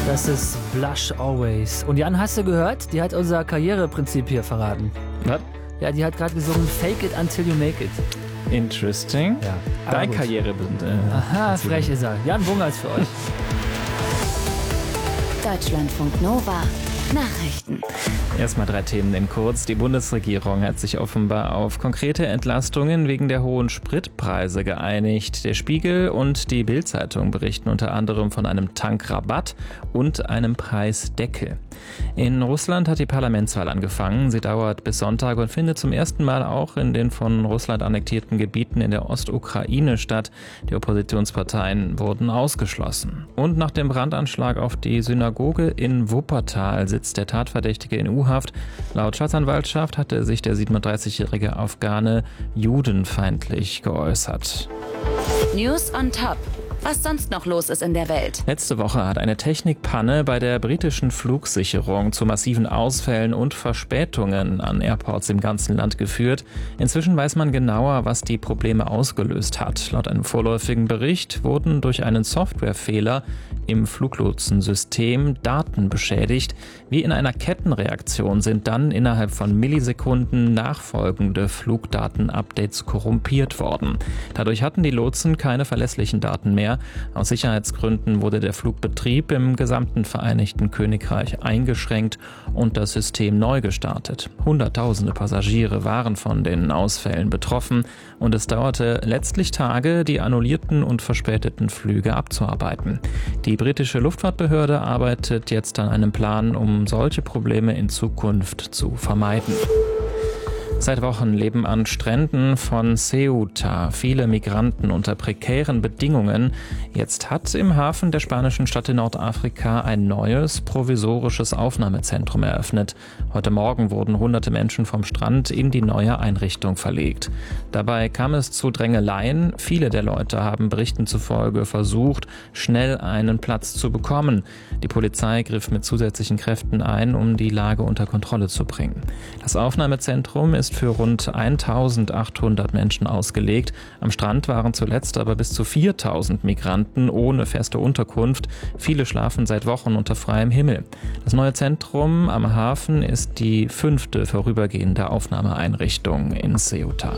Das ist Blush Always. Und Jan, hast du gehört? Die hat unser Karriereprinzip hier verraten. Was? Ja, die hat gerade gesungen Fake it until you make it. Interesting. Ja, Dein gut. Karriere. Aha, frech ist er. Jan Bungers für euch. Deutschlandfunk Nova. Nachrichten. Erstmal 3 Themen in kurz. Die Bundesregierung hat sich offenbar auf konkrete Entlastungen wegen der hohen Spritpreise geeinigt. Der Spiegel und die Bild-Zeitung berichten unter anderem von einem Tankrabatt und einem Preisdeckel. In Russland hat die Parlamentswahl angefangen. Sie dauert bis Sonntag und findet zum ersten Mal auch in den von Russland annektierten Gebieten in der Ostukraine statt. Die Oppositionsparteien wurden ausgeschlossen. Und nach dem Brandanschlag auf die Synagoge in Wuppertal sitzt der Tatverdächtige in U-Haft. Laut Staatsanwaltschaft hatte sich der 37-jährige Afghane judenfeindlich geäußert. News on Top. Was sonst noch los ist in der Welt. Letzte Woche hat eine Technikpanne bei der britischen Flugsicherung zu massiven Ausfällen und Verspätungen an Airports im ganzen Land geführt. Inzwischen weiß man genauer, was die Probleme ausgelöst hat. Laut einem vorläufigen Bericht wurden durch einen Softwarefehler im Fluglotsensystem Daten beschädigt. Wie in einer Kettenreaktion sind dann innerhalb von Millisekunden nachfolgende Flugdaten-Updates korrumpiert worden. Dadurch hatten die Lotsen keine verlässlichen Daten mehr. Aus Sicherheitsgründen wurde der Flugbetrieb im gesamten Vereinigten Königreich eingeschränkt und das System neu gestartet. Hunderttausende Passagiere waren von den Ausfällen betroffen und es dauerte letztlich Tage, die annullierten und verspäteten Flüge abzuarbeiten. Die britische Luftfahrtbehörde arbeitet jetzt an einem Plan, um solche Probleme in Zukunft zu vermeiden. Seit Wochen leben an Stränden von Ceuta viele Migranten unter prekären Bedingungen. Jetzt hat im Hafen der spanischen Stadt in Nordafrika ein neues provisorisches Aufnahmezentrum eröffnet. Heute Morgen wurden hunderte Menschen vom Strand in die neue Einrichtung verlegt. Dabei kam es zu Drängeleien. Viele der Leute haben Berichten zufolge versucht, schnell einen Platz zu bekommen. Die Polizei griff mit zusätzlichen Kräften ein, um die Lage unter Kontrolle zu bringen. Das Aufnahmezentrum ist für rund 1800 Menschen ausgelegt. Am Strand waren zuletzt aber bis zu 4000 Migranten ohne feste Unterkunft. Viele schlafen seit Wochen unter freiem Himmel. Das neue Zentrum am Hafen ist die 5. vorübergehende Aufnahmeeinrichtung in Ceuta.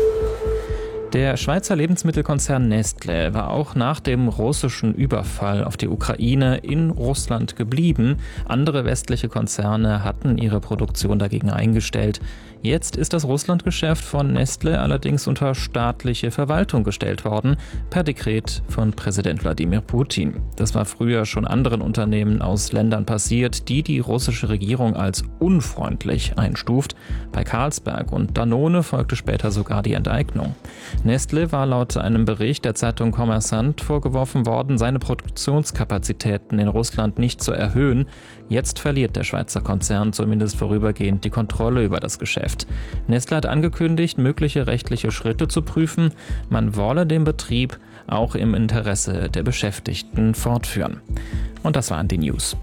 Der Schweizer Lebensmittelkonzern Nestlé war auch nach dem russischen Überfall auf die Ukraine in Russland geblieben. Andere westliche Konzerne hatten ihre Produktion dagegen eingestellt. Jetzt ist das Russlandgeschäft von Nestlé allerdings unter staatliche Verwaltung gestellt worden, per Dekret von Präsident Wladimir Putin. Das war früher schon anderen Unternehmen aus Ländern passiert, die die russische Regierung als unfreundlich einstuft. Bei Carlsberg und Danone folgte später sogar die Enteignung. Nestlé war laut einem Bericht der Zeitung Kommersant vorgeworfen worden, seine Produktionskapazitäten in Russland nicht zu erhöhen. Jetzt verliert der Schweizer Konzern zumindest vorübergehend die Kontrolle über das Geschäft. Nestlé hat angekündigt, mögliche rechtliche Schritte zu prüfen. Man wolle den Betrieb auch im Interesse der Beschäftigten fortführen. Und das waren die News.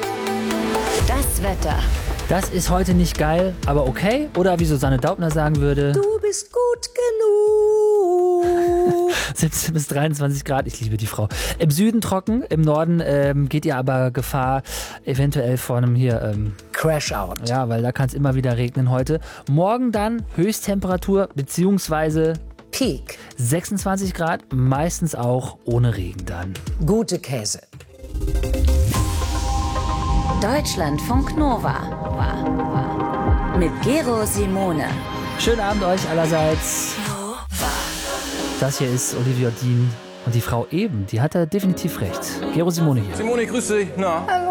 Das Wetter. Das ist heute nicht geil, aber okay. Oder wie Susanne Daubner sagen würde: Du bist gut genug. 17 bis 23 Grad, ich liebe die Frau. Im Süden trocken, im Norden geht ihr aber Gefahr eventuell vor einem Crash-out. Ja, weil da kann es immer wieder regnen heute. Morgen dann Höchsttemperatur bzw. Peak. 26 Grad, meistens auch ohne Regen dann. Gute Käse. Deutschlandfunk Nova. Mit Gero Simone. Schönen Abend euch allerseits. Das hier ist Olivia Dean und die Frau eben, die hat da definitiv recht. Gero Simone hier. Simone, grüß dich. Na? Hallo.